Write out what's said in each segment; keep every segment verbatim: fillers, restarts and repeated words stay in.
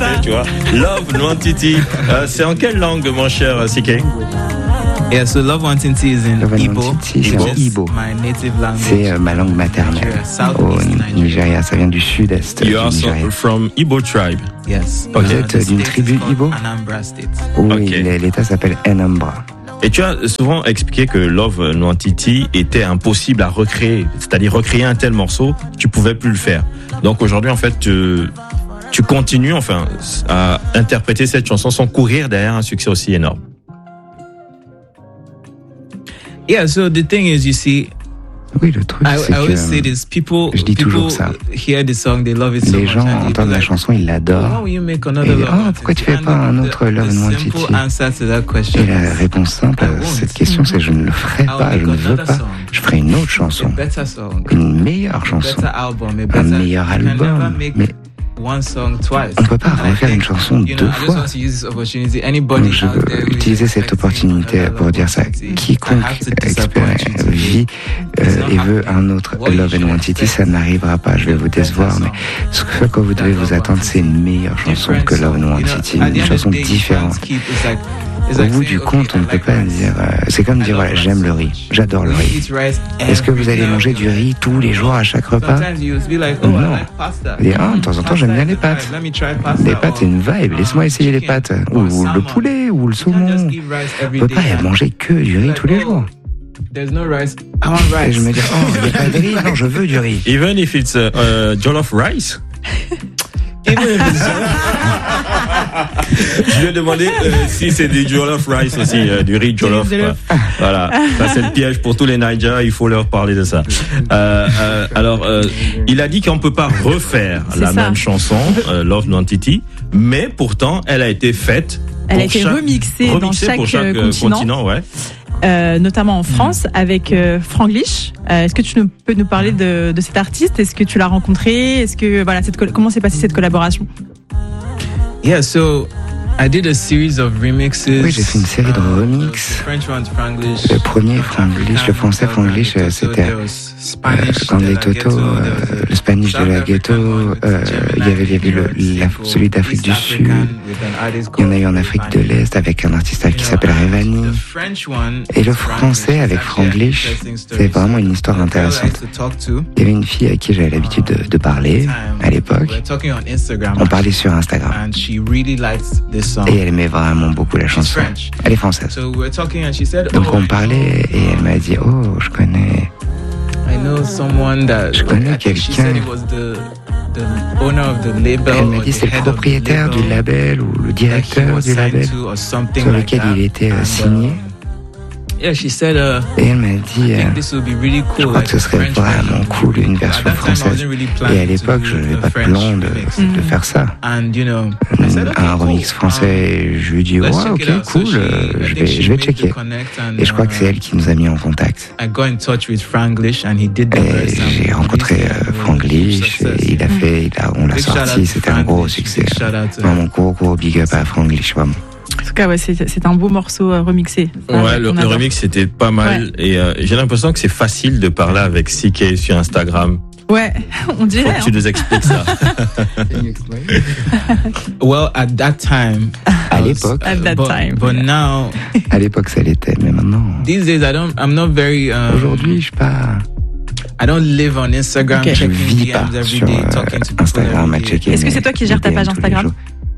tu vois. Love Nwantiti. Euh, c'est en quelle langue, mon cher C K? Yeah, so Love Nwantiti is in Love Igbo. Nwantiti, c'est en Igbo. My native language. C'est euh, ma langue maternelle au Nigeria. Ça vient du sud-est du You are Nigeria. so from Igbo tribe. Yes. Vous Okay. êtes d'une tribu Igbo? Anambra State. Oui, Okay. l'État s'appelle Anambra. Et tu as souvent expliqué que Love Nwantiti était impossible à recréer, c'est-à-dire recréer un tel morceau, tu pouvais plus le faire. Donc aujourd'hui, en fait, tu, tu continues, enfin, à interpréter cette chanson sans courir derrière un succès aussi énorme. Yeah, so the thing is, you see, Oui, le truc, I, c'est I always say que this. People, je dis people toujours ça. hear the song, they love it so les much. gens and they be entendent la like, chanson, ils "Why l'adorent. will you make Et another ils disent, Love oh, Nwantiti?" pourquoi tu fais And pas un the- autre the Love simple Nwantiti? answer to that question Et la is, réponse simple I à won't. cette question, c'est je ne le ferai I'll pas, make je ne veux another pas. song. Je ferai une autre chanson, a better song, une meilleure a chanson, better album, a un better, meilleur you can never album. make Mais one song twice. on ne peut pas And I refaire think, une chanson you know, deux I just fois. want to use this opportunity. Anybody Donc je out there veux who is utiliser cette expecting opportunité another pour Love dire ça. Nwantiti, I Quiconque have to disappoint you expérie- today. vit euh, It's not et veut happening. un autre What you Love should Nwantiti, expect ça n'arrivera pas. Je vais vous décevoir, mais ce que quoi vous devez vous attendre, c'est une meilleure chanson que Love Nwantiti, une chanson différente. Au bout du compte, on ne peut pas dire. euh, c'est comme dire voilà, j'aime le riz, j'adore le riz. Est-ce que vous allez manger du riz tous les jours à chaque repas? Non. Et, ah, de temps en temps, j'aime bien les pâtes. Les pâtes, c'est une vibe. Laisse-moi essayer les pâtes. Ou le poulet, ou le saumon. On ne peut pas manger que du riz tous les jours. Et je me dis, oh, il n'y a pas de riz. Non, je veux du riz. Even if it's uh, uh, jollof rice. Je lui ai demandé euh, si c'est du jollof rice aussi, euh, du riz jollof. Quoi. Voilà, ça c'est le piège pour tous les Naija, il faut leur parler de ça. Euh, euh, alors, euh, il a dit qu'on ne peut pas refaire C'est la ça. même chanson, euh, Love Nwantiti, mais pourtant, elle a été faite. Elle pour a été chaque- remixée dans remixée chaque, pour chaque euh, euh, continent. continent ouais. Euh, notamment en France, avec euh, Franglish. Euh, est-ce que tu nous- peux nous parler de, de cet artiste? Est-ce que tu l'as rencontré? Est-ce que voilà, cette, coll- comment s'est passée cette collaboration? Yeah, so I did a series of remixes. Oui, j'ai fait une série de remixes. The French one's Franglish. Le premier Franglish, le français Franglish, euh, c'était euh, Candy Toto, euh, le Spanish de la Ghetto, euh, il y avait, il y avait le, la, celui d'Afrique du Sud, il y en a eu en Afrique de l'Est avec un artiste qui s'appelle Revani. Et le français avec Franglish, c'est vraiment une histoire intéressante. Il y avait une fille à qui j'avais l'habitude de, de parler à l'époque. On parlait sur Instagram. Et elle aimait vraiment beaucoup la chanson. Elle est française. Donc on parlait et elle m'a dit, oh, je connais... Je connais quelqu'un. Elle m'a dit c'est le propriétaire du label ou le directeur du label sur lequel il était euh, signé. Yeah, she said, uh, Et elle m'a dit, I euh, think this would be really cool, je crois que ce serait like a French vraiment version. cool, une version At that time, I française. wasn't really Et à planning l'époque, to je do n'avais a pas de French plan de, remix. de faire ça. And, you know, I said, okay, Un cool. remix français, et je lui ai dit, ouais, Let's check ok, it out. So cool, she- euh, I je think vais, she je vais made the checker. connect and, Et je crois que c'est uh, elle qui nous a mis en contact. I got in touch with Franglish and he did the Et verse and j'ai we rencontré released it euh, and it was a Franglish, huge et success. il a fait, il a, on l'a Big shout out sorti, to c'était un gros Franglish, succès. big shout out to- Vraiment, gros, gros big up à Franglish, vraiment. En tout cas, ouais, c'est, c'est un beau morceau euh, remixé. Ça, Ouais, le, on le adore. remix c'était pas mal et euh, j'ai l'impression que c'est facile de parler avec C K sur Instagram. Ouais, on Faut dirait. que tu nous expliques ça. Well, at that time, À I was- l'époque. At that but, time. but now, À l'époque, ça l'était, mais maintenant. these days, I don't. I'm not very. Um, Aujourd'hui, je suis pas. I don't live on Instagram Ok. Je checking vis D pas Ms every sur day, euh, talking to people Instagram à every day. checker. Est-ce que mes- c'est toi qui gères ta mes page D M tous les Instagram? jours.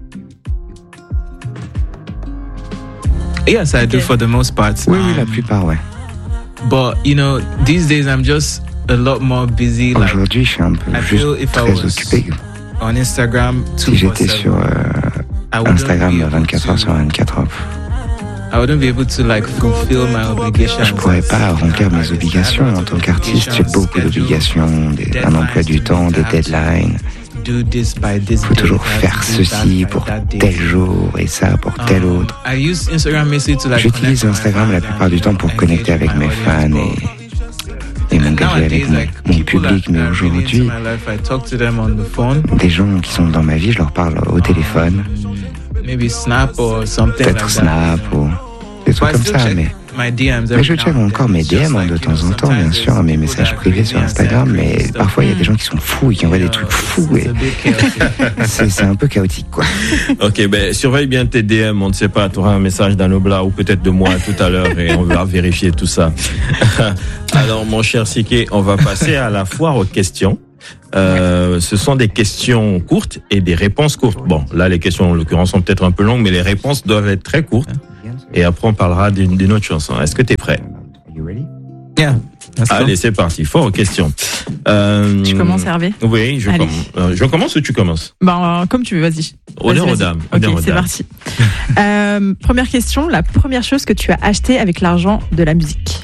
Yes, I do Okay. for the most part. Oui, oui, la Um, plupart, ouais. But you know, these days I'm just a lot more busy. Like Aujourd'hui, je suis un peu I juste feel if I très was occupé. on Instagram, Si j'étais sur euh, I wouldn't Instagram be able vingt-quatre heures to- sur vingt-quatre heures, I wouldn't be able to like fulfill my obligations. je pourrais pas remplir mes obligations en tant qu'artiste. J'ai beaucoup d'obligations, des- un emploi du temps, des deadlines. Do this by this Il faut day, toujours I have faire to do that ceci by pour that day. tel jour et ça pour tel Um, autre. I use Instagram mostly to like J'utilise connect with my Instagram la fans plupart du temps pour and connecter engage avec with mes my fans audience, et, et but m'engager avec nowadays, mon, like mon people that public. Mais are really into aujourd'hui, my life, I talk to them on the phone. des gens qui sont dans ma vie, je leur parle au téléphone, Maybe Snap or something like peut-être that. Snap ou des trucs But I comme still ça, check mais Mais je check encore mes D M hein, de temps en temps, bien sûr, mes messages privés sur Instagram, mais parfois il y a des gens qui sont fous et qui envoient des trucs fous et c'est, c'est un peu chaotique, quoi. Ok, ben surveille bien tes D M, on ne sait pas, tu auras un message d'Anobla ou peut-être de moi tout à l'heure et on va vérifier tout ça. Alors mon cher Siké, on va passer à la foire aux questions. Euh, ce sont des questions courtes et des réponses courtes. Bon, là les questions en l'occurrence sont peut-être un peu longues, mais les réponses doivent être très courtes. Et après on parlera d'une, d'une autre chanson. Est-ce que tu es prêt? Yeah. Allez, c'est parti. Foire aux questions. Euh, Tu commences, Hervé? Oui, je Allez. commence. Euh, je commence ou tu commences? Ben, comme tu veux, vas-y. Honneur Vas-y, aux vas-y. dames. Ok, Honneur aux c'est dames. parti. euh, première question, la première chose que tu as acheté avec l'argent de la musique?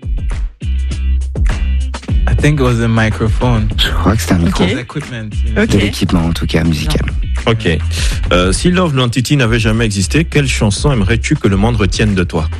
I think it was a microphone. Je crois que c'est un micro. Ok. It was equipment. You know? Ok. De l'équipement, en tout cas, musical. Ok. Euh, si Love Entity n'avait jamais existé, quelle chanson aimerais-tu que le monde retienne de toi?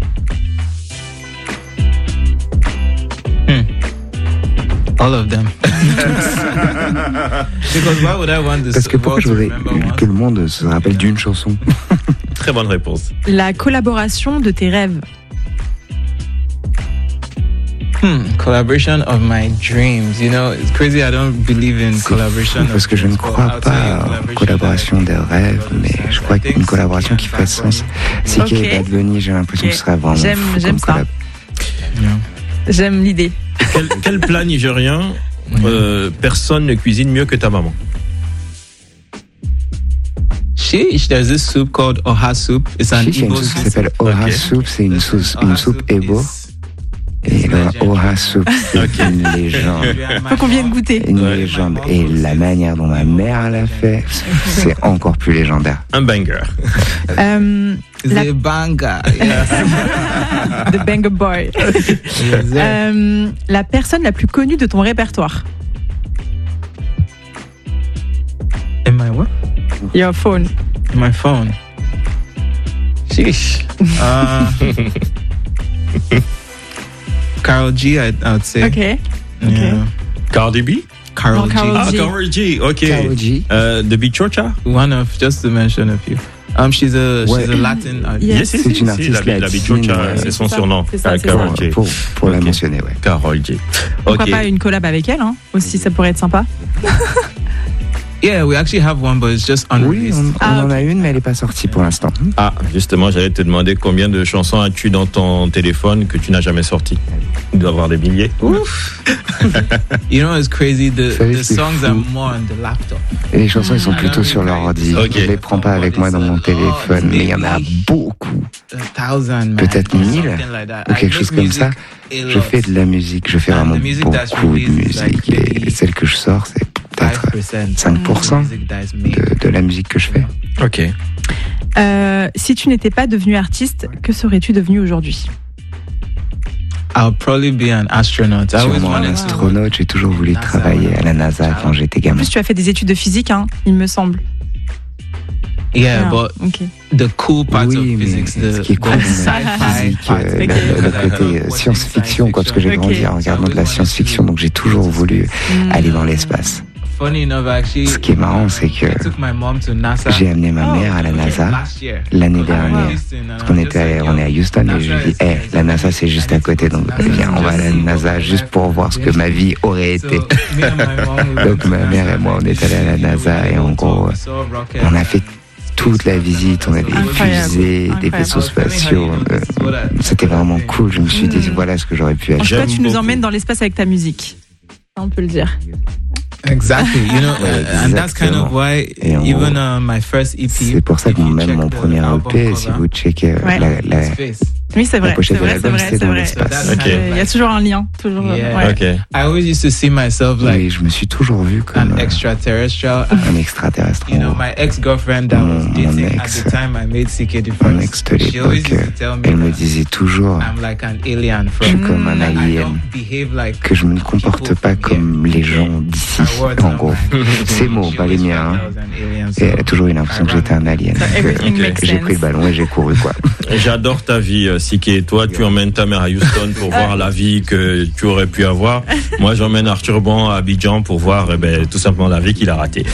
All of them. Because why would I want this Parce que pourquoi world je to voudrais remember one? que le monde se rappelle d'une chanson? Très bonne réponse. La collaboration de tes rêves? Hmm, collaboration of my dreams. You know, it's crazy. I don't believe in C'est collaboration. fou, parce que je ne crois pas en collaboration des rêves, mais je crois qu'une collaboration qui ferait sens. Si Ok. qu'il y ait Bad Bunny, j'ai l'impression Ok. que ce serait vraiment J'aime- fou j'aime comme ça. collab. J'aime l'idée. Quel, quel plat nigérien euh, personne ne cuisine mieux que ta maman? Sheesh, there's this soup called Oha soup. It's an Chiche, il y a une Igbo sauce qui soup. s'appelle Oha Ok. Soup, c'est une, sauce, une Oha soupe soup Ebo. is- Et le Oha Soup, c'est Ok. une légende. Faut qu'on vienne goûter. Une Ouais. légende. Et la manière dont ma mère l'a fait, c'est encore plus légendaire. Un banger. Euh, It's la, a banger. Yes. The Banger Boy. Yes, sir. Euh, la personne la plus connue de ton répertoire? In my what? Your phone. In my phone. Sheesh. Uh, Carol G, I, I would say. Ok. Ok. Yeah. Cardi B? Carol Non, G. Carol Ah, G. Carol G. Ok. Karol G. Euh, de Bichocha? One of, just to mention a few. Um, she's a Ouais. she's a Latin artist. Yes. Yes, si, C'est si, une si, artiste la, la latine, Bichocha, ouais. c'est son C'est ça, surnom. c'est ça, Ah, c'est Carol Pour, G. pour, pour la Ok. mentionner, ouais. Carol G. Pourquoi Ok. pas une collab avec elle hein, aussi, ça pourrait être sympa. Yeah, we actually have one, but it's just Oui, unreleased. on, on Ah, en ok. a une, mais elle n'est pas sortie pour l'instant. Ah, justement, j'allais te demander combien de chansons as-tu dans ton téléphone que tu n'as jamais sorties? Il doit y avoir des milliers. You know, it's crazy. The, Vous savez, the c'est songs fou. are more on the laptop. Et les chansons, elles sont plutôt sur l'ordi. Ok. Je les prends pas avec moi dans mon téléphone, mais il y en a beaucoup. A thousand, man. Peut-être or mille, something like that. ou I quelque make chose comme music ça. a Je lot. fais de la musique, je fais And vraiment the music that's beaucoup de released is musique. like Et celle que je sors, c'est peut-être five percent cinq pour cent music that is made. de, de la musique que je fais. Ok. Euh, si tu n'étais pas devenu artiste, que serais-tu devenu aujourd'hui? I'll probably be an astronaut. I always Sûrement un wanted to. astronaute, j'ai toujours voulu NASA, travailler à la NASA quand j'étais En gamin. plus, tu as fait des études de physique, hein, il me semble. Yeah, Ah, but ok. the cool parts Oui, of mais physics, ce the, qui est cool the dans la sci-fi physique, part, euh, Ok. le, le côté euh, science-fiction, quoi, parce que j'ai Ok. grandi en regardant de la science-fiction, donc j'ai toujours voulu Hmm. aller dans l'espace. Funny enough, actually, Ce qui est marrant, c'est que I took my mom to NASA j'ai amené ma Oh, mère à la NASA last year. l'année I dernière. was listening and Parce I qu'on was était, just like, on est à yo, Houston et je lui ai dit, hey, la NASA c'est juste à côté, donc viens, on va à la NASA juste pour voir ce que ma vie aurait été. So, me and my mom, we went Donc to ma mère NASA et moi, on est allés à la NASA et en gros, on a fait toute la visite, on a des Incroyable. fusées, des Incroyable. vaisseaux spatiaux. euh, C'était vraiment cool. Je me suis dit, voilà ce que j'aurais pu En tout acheter. cas, J'aime tu nous beaucoup. emmènes dans l'espace avec ta musique. Ça, on peut le dire. Exactly, you know, Ouais, uh, and that's kind of exactement. why Et en even gros, uh, my first E P. C'est pour ça if que you même check mon the premier E album P, cover, si vous checkez euh, Ouais. la, la, it's face. Oui, c'est vrai. La pochette C'est de vrai, c'est l'album, vrai, c'est c'est dans vrai. l'espace. Ok. Euh, Il y a toujours un lien. Toujours, Yeah. ouais. Ok. I always used to see myself oui, like je me suis toujours vu comme an euh, extraterrestrial. And, un extraterrestre. you know, en gros. my ex-girlfriend that was Mon- mon dating at ex, the time I made C K Mon Difference. ex de She always l'époque, used to tell me elle me that disait toujours I'm like an alien je suis from. comme un I alien, don't behave like que je me comporte pas comme les gens d'ici, my words en are gros. mine. Ces mots, She pas les always miens. felt hein. I was an alien, Et elle a so toujours eu l'impression que j'étais un alien. So Donc, everything euh, makes j'ai sense. pris le ballon et j'ai couru, quoi. J'adore ta vie, euh, Siké. Toi, tu emmènes ta mère à Houston pour voir la vie que tu aurais pu avoir. Moi, j'emmène Arthur Bon à Abidjan pour voir eh ben, tout simplement la vie qu'il a ratée.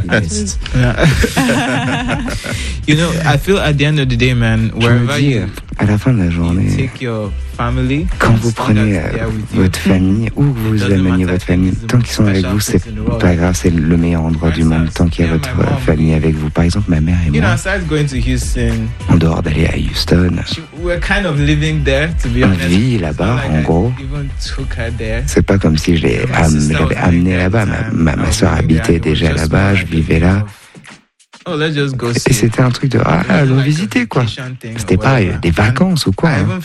Yeah. You know, I feel at the end of the day, man, Je me wherever dis, you, à la fin de la journée, quand vous prenez euh, votre famille ou que vous ameniez votre famille, tant qu'ils sont avec vous, c'est pas grave, c'est le meilleur endroit du monde, tant qu'il y a votre famille avec vous. Par exemple, ma mère et moi, en dehors d'aller à Houston, on vit là-bas, en gros. C'est pas comme si je l'avais amené là-bas. Ma, ma, ma soeur habitait déjà là-bas, je vivais là. Et c'était un truc de, ah, allons visiter, quoi. C'était pas des vacances ou quoi. Hein.